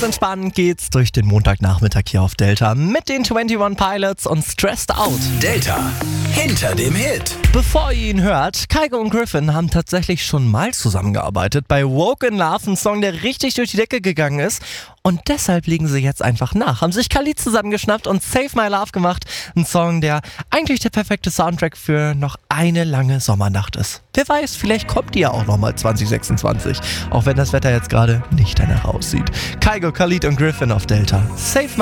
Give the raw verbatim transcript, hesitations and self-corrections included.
entspannt geht's durch den Montagnachmittag hier auf Delta mit den einundzwanzig Pilots und Stressed Out. Delta, hinter dem Hit. Bevor ihr ihn hört, Kygo und Griffin haben tatsächlich schon mal zusammengearbeitet bei Woke in Love, ein Song, der richtig durch die Decke gegangen ist. Und deshalb legen sie jetzt einfach nach. Haben sich Khalid zusammengeschnappt und Save My Love gemacht. Ein Song, der eigentlich der perfekte Soundtrack für noch eine lange Sommernacht ist. Wer weiß, vielleicht kommt die ja auch nochmal zwanzig sechsundzwanzig. Auch wenn das Wetter jetzt gerade nicht danach aussieht. Kygo, Khalid und Griffin auf Delta. Save My